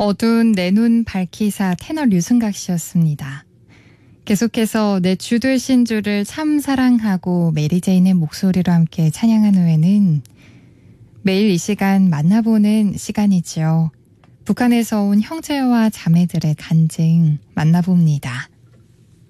어두운 내 눈 밝히사 테너 류승각 씨였습니다. 계속해서 내 주 되신 주를 참 사랑하고 메리제인의 목소리로 함께 찬양한 후에는 매일 이 시간 만나보는 시간이지요. 북한에서 온 형제와 자매들의 간증 만나봅니다.